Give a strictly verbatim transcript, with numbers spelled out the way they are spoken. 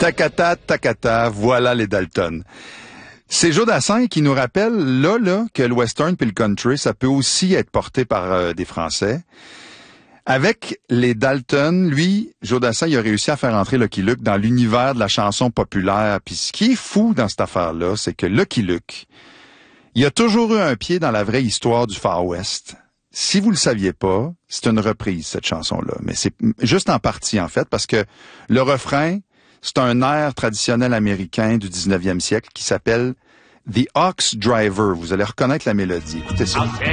Takata, takata, voilà les Dalton. C'est Joe Dassin qui nous rappelle, là, là, que le western puis le country, ça peut aussi être porté par euh, des Français. Avec les Dalton, lui, Joe Dassin, il a réussi à faire entrer Lucky Luke dans l'univers de la chanson populaire. Puis ce qui est fou dans cette affaire-là, c'est que Lucky Luke, il a toujours eu un pied dans la vraie histoire du Far West. Si vous le saviez pas, c'est une reprise, cette chanson-là. Mais c'est juste en partie, en fait, parce que le refrain, c'est un air traditionnel américain du dix-neuvième siècle qui s'appelle The Ox Driver. Vous allez reconnaître la mélodie. Écoutez ça. I'll